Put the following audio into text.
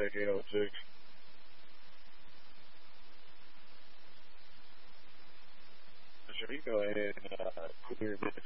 Attic 806. Should we go ahead and clear this